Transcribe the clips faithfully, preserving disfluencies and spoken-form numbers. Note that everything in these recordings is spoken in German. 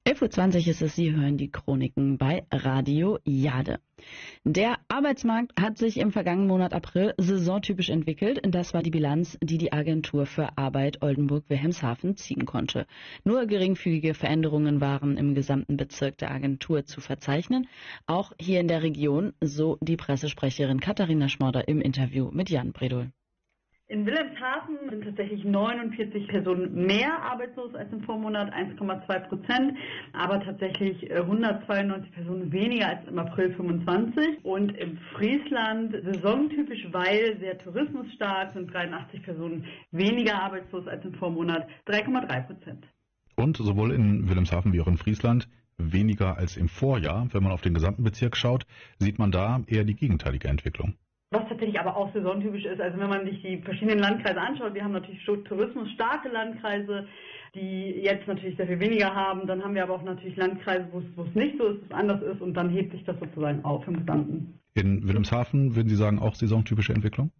elf Uhr zwanzig ist es, Sie hören die Chroniken bei Radio Jade. Der Arbeitsmarkt hat sich im vergangenen Monat April saisontypisch entwickelt. Das war die Bilanz, die die Agentur für Arbeit Oldenburg-Wilhelmshaven ziehen konnte. Nur geringfügige Veränderungen waren im gesamten Bezirk der Agentur zu verzeichnen. Auch hier in der Region, so die Pressesprecherin Katharina Schmorder im Interview mit Jan Bredol. In Wilhelmshaven sind tatsächlich neunundvierzig Personen mehr arbeitslos als im Vormonat, eins Komma zwei Prozent, aber tatsächlich hundertzweiundneunzig Personen weniger als im April fünfundzwanzig. Und im Friesland, saisontypisch, weil sehr tourismusstark, sind dreiundachtzig Personen weniger arbeitslos als im Vormonat, drei Komma drei Prozent. Und sowohl in Wilhelmshaven wie auch in Friesland weniger als im Vorjahr. Wenn man auf den gesamten Bezirk schaut, sieht man da eher die gegenteilige Entwicklung. Was tatsächlich aber auch saisontypisch ist, also wenn man sich die verschiedenen Landkreise anschaut, wir haben natürlich tourismusstarke Landkreise, die jetzt natürlich sehr viel weniger haben, dann haben wir aber auch natürlich Landkreise, wo es, wo es nicht so ist, wo es anders ist, und dann hebt sich das sozusagen auf im Gesamten. In Wilhelmshaven würden Sie sagen, auch saisontypische Entwicklung?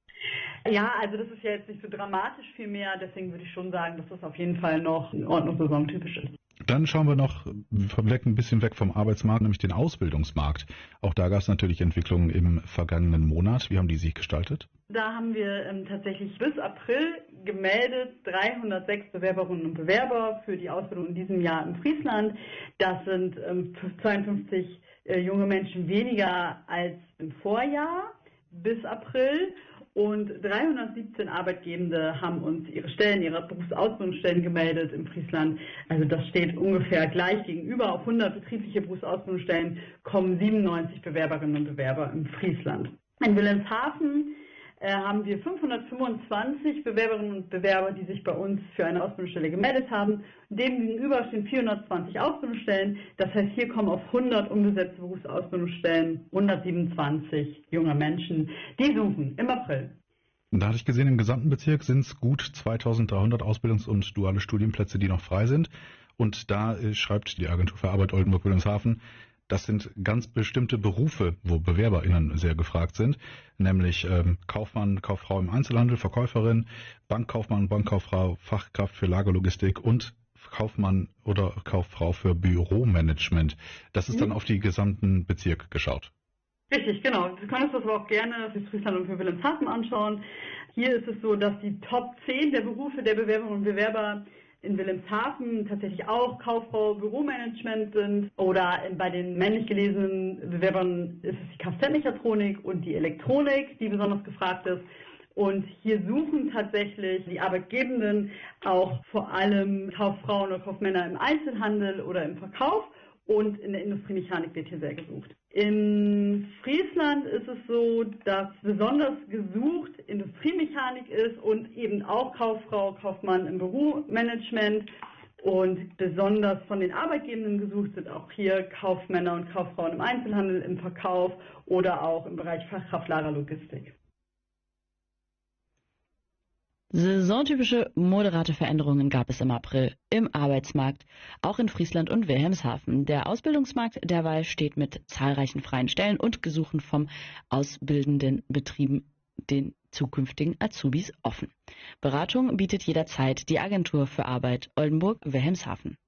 Ja, also das ist ja jetzt nicht so dramatisch viel mehr, deswegen würde ich schon sagen, dass das auf jeden Fall noch in Ordnung saisontypisch ist. Dann schauen wir noch weg, ein bisschen weg vom Arbeitsmarkt, nämlich den Ausbildungsmarkt. Auch da gab es natürlich Entwicklungen im vergangenen Monat. Wie haben die sich gestaltet? Da haben wir ähm, tatsächlich bis April gemeldet dreihundertsechs Bewerberinnen und Bewerber für die Ausbildung in diesem Jahr in Friesland. Das sind ähm, zweiundfünfzig äh, junge Menschen weniger als im Vorjahr bis April. Und dreihundertsiebzehn Arbeitgebende haben uns ihre Stellen, ihre Berufsausbildungsstellen gemeldet im Friesland. Also das steht ungefähr gleich gegenüber. Auf hundert betriebliche Berufsausbildungsstellen kommen siebenundneunzig Bewerberinnen und Bewerber im Friesland. In Wilhelmshaven äh, haben wir fünfhundertfünfundzwanzig Bewerberinnen und Bewerber, die sich bei uns für eine Ausbildungsstelle gemeldet haben. Demgegenüber stehen vierhundertzwanzig Ausbildungsstellen. Das heißt, hier kommen auf hundert unbesetzte Berufsausbildungsstellen hundertsiebenundzwanzig junge Menschen, die suchen im April. Da hatte ich gesehen, im gesamten Bezirk sind es gut zweitausenddreihundert Ausbildungs- und duale Studienplätze, die noch frei sind. Und da äh, schreibt die Agentur für Arbeit Oldenburg-Wilhelmshaven, das sind ganz bestimmte Berufe, wo BewerberInnen sehr gefragt sind, nämlich ähm, Kaufmann, Kauffrau im Einzelhandel, Verkäuferin, Bankkaufmann, Bankkauffrau, Fachkraft für Lagerlogistik und Kaufmann oder Kauffrau für Büromanagement. Das ist mhm. dann auf die gesamten Bezirk geschaut. Richtig, genau. Du kannst das aber auch gerne für Friesland und für Wilhelmshaven anschauen. Hier ist es so, dass die Top zehn der Berufe der Bewerberinnen und Bewerber in Wilhelmshaven tatsächlich auch Kauffrau, Büromanagement sind, oder bei den männlich gelesenen Bewerbern ist es die Kfz-Mechatronik und die Elektronik, die besonders gefragt ist. Und hier suchen tatsächlich die Arbeitgebenden auch vor allem Kauffrauen oder Kaufmänner im Einzelhandel oder im Verkauf, und in der Industriemechanik wird hier sehr gesucht. In Friesland ist es so, dass besonders gesucht Industriemechanik ist und eben auch Kauffrau, Kaufmann im Büromanagement. Und besonders von den Arbeitgebenden gesucht sind auch hier Kaufmänner und Kauffrauen im Einzelhandel, im Verkauf oder auch im Bereich Fachkraft, Lagerlogistik. Saisontypische moderate Veränderungen gab es im April im Arbeitsmarkt, auch in Friesland und Wilhelmshaven. Der Ausbildungsmarkt derweil steht mit zahlreichen freien Stellen und Gesuchen vom ausbildenden Betrieben den zukünftigen Azubis offen. Beratung bietet jederzeit die Agentur für Arbeit Oldenburg-Wilhelmshaven.